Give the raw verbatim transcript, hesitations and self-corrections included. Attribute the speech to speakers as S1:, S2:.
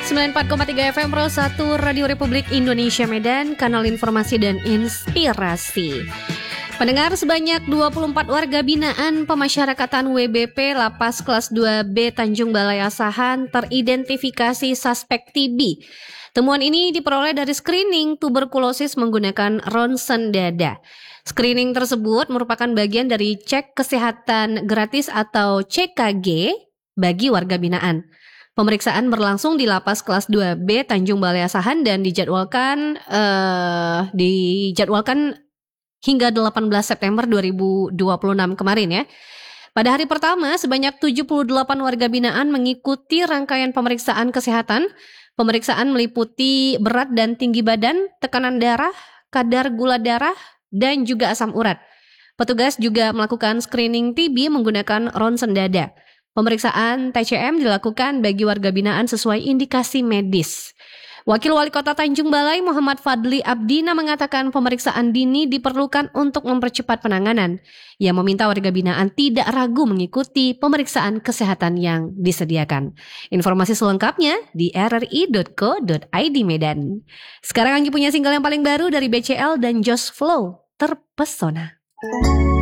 S1: sembilan puluh empat koma tiga F M Pro satu Radio Republik Indonesia Medan, kanal informasi dan inspirasi. Pendengar, sebanyak dua puluh empat warga binaan pemasyarakatan W B P Lapas Kelas dua B Tanjung Balai Asahan teridentifikasi suspek T B. Temuan ini diperoleh dari screening tuberkulosis menggunakan ronsen dada. Screening tersebut merupakan bagian dari cek kesehatan gratis atau C K G bagi warga binaan. Pemeriksaan berlangsung di Lapas Kelas dua B Tanjung Balai Asahan dan dijadwalkan uh, dijadwalkan hingga delapan belas September dua ribu dua puluh enam kemarin ya. Pada hari pertama, sebanyak tujuh puluh delapan warga binaan mengikuti rangkaian pemeriksaan kesehatan. Pemeriksaan meliputi berat dan tinggi badan, tekanan darah, kadar gula darah, dan juga asam urat. Petugas juga melakukan screening T B menggunakan ronsen dada. Pemeriksaan T C M dilakukan bagi warga binaan sesuai indikasi medis. Wakil Wali Kota Tanjung Balai Muhammad Fadli Abdina mengatakan pemeriksaan dini diperlukan untuk mempercepat penanganan. Ia meminta warga binaan tidak ragu mengikuti pemeriksaan kesehatan yang disediakan. Informasi selengkapnya di r r i dot co dot i d Medan. Sekarang Anggi punya single yang paling baru dari B C L dan Josh Flow, Terpesona.